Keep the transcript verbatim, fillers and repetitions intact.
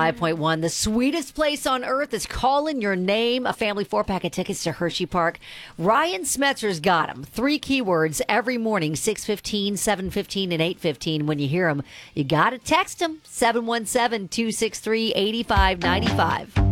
five point one. The sweetest place on earth is calling your name. A family four-pack of tickets to Hershey Park. Ryan Smetzer's got them. Three keywords every morning, six fifteen, seven fifteen, and eight fifteen. When you hear them, you got to text them, seven one seven, two six three, eight five nine five.